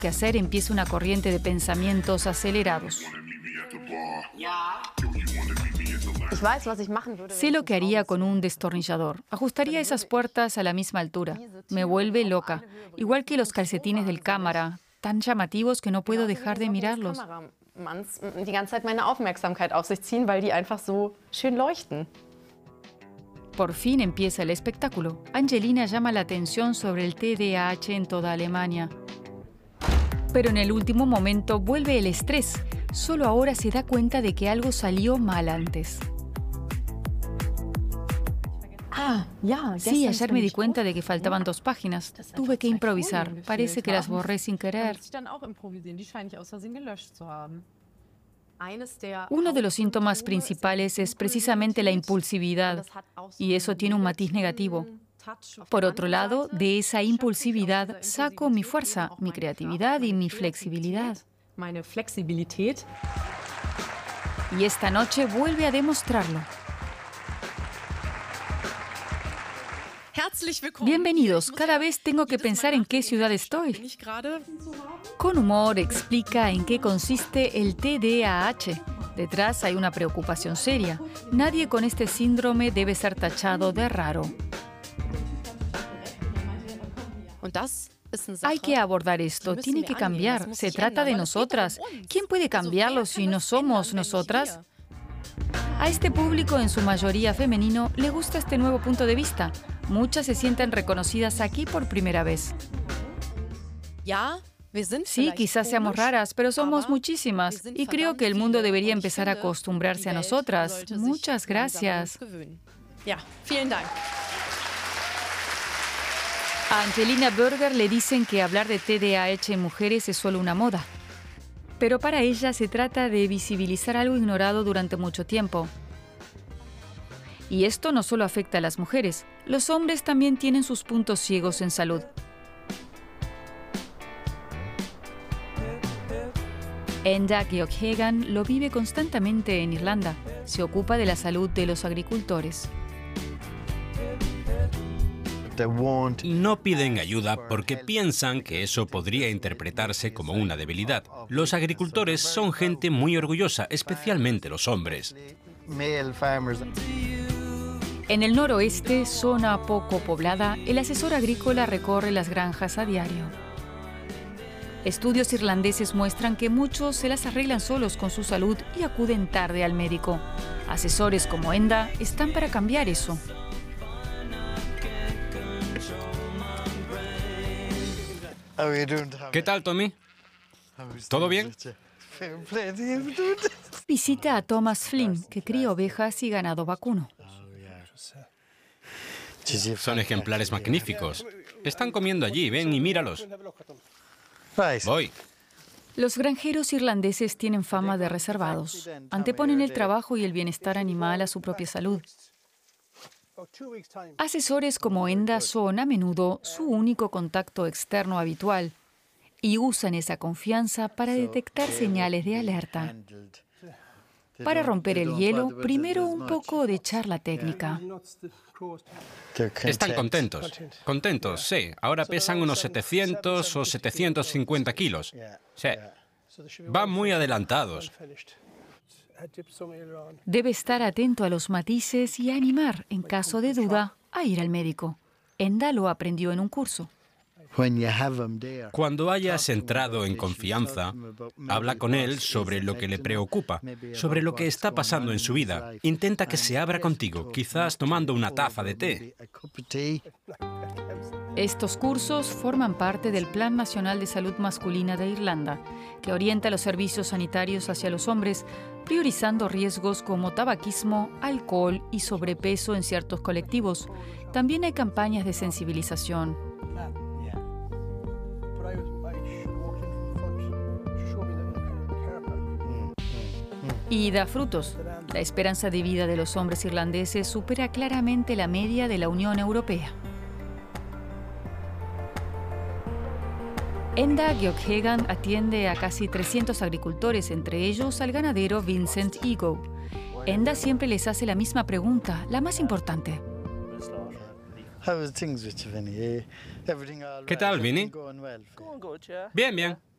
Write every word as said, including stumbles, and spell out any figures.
qué hacer, empieza una corriente de pensamientos acelerados. Sé lo que haría con un destornillador. Ajustaría esas puertas a la misma altura. Me vuelve loca. Igual que los calcetines del cámara, tan llamativos que no puedo dejar de mirarlos. Por fin empieza el espectáculo. Angelina llama la atención sobre el T D A H en toda Alemania. Pero en el último momento vuelve el estrés. Solo ahora se da cuenta de que algo salió mal antes. Sí, ayer me di cuenta de que faltaban dos páginas. Tuve que improvisar. Parece que las borré sin querer. Uno de los síntomas principales es precisamente la impulsividad, y eso tiene un matiz negativo. Por otro lado, de esa impulsividad saco mi fuerza, mi creatividad y mi flexibilidad. Y esta noche vuelve a demostrarlo. Bienvenidos. Cada vez tengo que pensar en qué ciudad estoy. Con humor explica en qué consiste el T D A H. Detrás hay una preocupación seria. Nadie con este síndrome debe ser tachado de raro. Hay que abordar esto. Tiene que cambiar. Se trata de nosotras. ¿Quién puede cambiarlo si no somos nosotras? A este público, en su mayoría femenino, le gusta este nuevo punto de vista. Muchas se sienten reconocidas aquí por primera vez. Sí, quizás seamos raras, pero somos muchísimas. Y creo que el mundo debería empezar a acostumbrarse a nosotras. Muchas gracias. A Angelina Berger le dicen que hablar de T D A H en mujeres es solo una moda. Pero para ella se trata de visibilizar algo ignorado durante mucho tiempo. Y esto no solo afecta a las mujeres, los hombres también tienen sus puntos ciegos en salud. Enda Geoghegan lo vive constantemente en Irlanda. Se ocupa de la salud de los agricultores. No piden ayuda porque piensan que eso podría interpretarse como una debilidad. Los agricultores son gente muy orgullosa, especialmente los hombres. En el noroeste, zona poco poblada, el asesor agrícola recorre las granjas a diario. Estudios irlandeses muestran que muchos se las arreglan solos con su salud y acuden tarde al médico. Asesores como Enda están para cambiar eso. ¿Qué tal, Tommy? ¿Todo bien? Visita a Thomas Flynn, que cría ovejas y ganado vacuno. Son ejemplares magníficos. Están comiendo allí, ven y míralos. Voy. Los granjeros irlandeses tienen fama de reservados. Anteponen el trabajo y el bienestar animal a su propia salud. Asesores como Enda son a menudo su único contacto externo habitual y usan esa confianza para detectar señales de alerta. Para romper el hielo, primero un poco de charla técnica. Están contentos. Contentos, sí. Ahora pesan unos setecientos o setecientos cincuenta kilos. Sí. Van muy adelantados. Debe estar atento a los matices y animar, en caso de duda, a ir al médico. Enda lo aprendió en un curso. Cuando hayas entrado en confianza, habla con él sobre lo que le preocupa, sobre lo que está pasando en su vida. Intenta que se abra contigo, quizás tomando una taza de té. Estos cursos forman parte del Plan Nacional de Salud Masculina de Irlanda, que orienta los servicios sanitarios hacia los hombres, priorizando riesgos como tabaquismo, alcohol y sobrepeso en ciertos colectivos. También hay campañas de sensibilización. Y da frutos. La esperanza de vida de los hombres irlandeses supera claramente la media de la Unión Europea. Enda Geoghegan atiende a casi trescientos agricultores, entre ellos al ganadero Vincent Ego. Enda siempre les hace la misma pregunta, la más importante. ¿Qué tal, Vinny? Bien, bien.